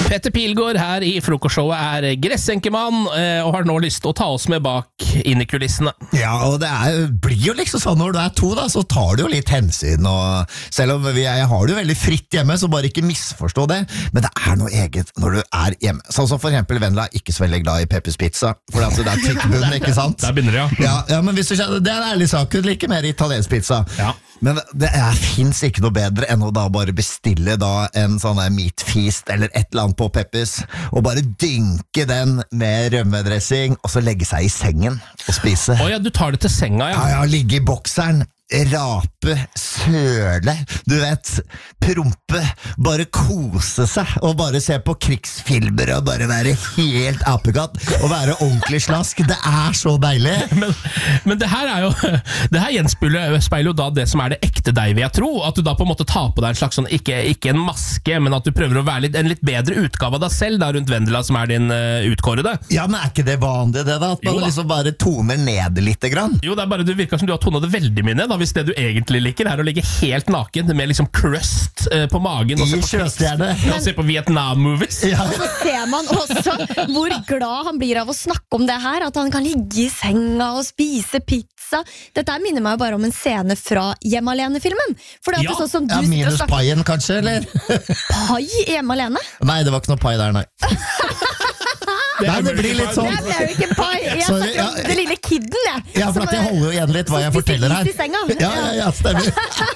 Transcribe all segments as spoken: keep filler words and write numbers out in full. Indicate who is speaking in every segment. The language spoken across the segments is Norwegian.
Speaker 1: Petter Pilgaard her i frokostshowet er gressenkemann og har nå lyst til å ta oss med bak inn i kulissene.
Speaker 2: Ja, og det er, blir jo liksom sånn når du er to da, så tar du jo litt hensyn, og selv om vi, jeg har det jo veldig fritt hjemme, så bare ikke misforstå det, men det er noe eget når du er hjemme. Sånn som for eksempel Vendela er ikke så veldig glad i Peppers pizza, for det er tykkbunn, ikke sant?
Speaker 1: Der begynner det, ja.
Speaker 2: Ja, ja, men hvis du kjenner, det er en ærlig sak, du liker mer italiensk pizza.
Speaker 1: Ja.
Speaker 2: Men det er, finnes ikke noe bedre enn å da bare bestille da en sånn der meat feast eller et eller annet på Peppers, og bare dynke den med rømmedressing, og så legge seg i sengen og spise.
Speaker 1: Åja, du tar det til senga, ja.
Speaker 2: Ja, ja, ligge i bokseren, rape, søle, du vet, prompe, bare kose seg, og bare se på krigsfilmer, og bare være helt apekatt, og være ordentlig slask. Det er så deilig.
Speaker 1: Men, men det her er jo, det her gjenspeiler speiler jo da det som er det ekte deg, vil jeg tro, at du da på en måte tar på deg en slags sånn, ikke, ikke en maske, men at du prøver å være litt, en litt bedre utgave av deg selv, da rundt Vendela som er din uh, utkårede.
Speaker 2: Ja, men er ikke det vanlig det da? At man
Speaker 1: Jo da.
Speaker 2: liksom bare toner ned litt grann?
Speaker 1: Jo, det er bare, du virker som du har tonet det veldig mye ned, da, hvis det du egentlig liker er å ligge helt naken med liksom crust uh, på magen og
Speaker 2: I
Speaker 1: se på,
Speaker 2: sjøstjerne.
Speaker 1: og se på Vietnam-movies.
Speaker 2: Ja.
Speaker 3: Så ser man også hvor glad han blir av å snakke om det her, at han kan ligge i senga og spise pizza. Dette minner meg jo bare om en scene fra Hjemme Alene-filmen. For det er
Speaker 1: Ja.
Speaker 3: sånn som du
Speaker 2: Ja,
Speaker 3: sitter og
Speaker 2: minus
Speaker 3: snakker
Speaker 2: paien kanskje, eller?
Speaker 3: pai i Hjemme Alene.
Speaker 2: Nei, det var ikke noe pai der, nei. Nei, det blir litt sånn.
Speaker 3: Det er American Pie. Jeg
Speaker 2: Sorry,
Speaker 3: snakker om
Speaker 2: ja.
Speaker 3: det lille kidden, jeg.
Speaker 2: Ja, for
Speaker 3: Som
Speaker 2: at jeg
Speaker 3: er-
Speaker 2: holder jo igjen litt hva
Speaker 3: som
Speaker 2: jeg
Speaker 3: spiser
Speaker 2: forteller her.
Speaker 3: is i senga.
Speaker 2: Ja, ja, ja, stemmer.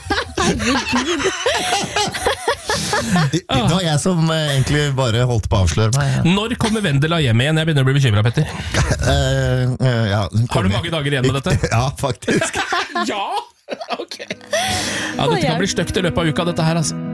Speaker 2: Det var jeg som eh, egentlig bare holdt på å avsløre meg.
Speaker 1: Når kommer Vendela hjem igjen? Jeg begynner å bli bekymret, Petter.
Speaker 2: Eh, eh, ja,
Speaker 1: Har du mange dager igjen med dette?
Speaker 2: Ja, faktisk.
Speaker 1: Ja! Ok. Ja, dette kan bli støkt i løpet av uka, dette her, altså.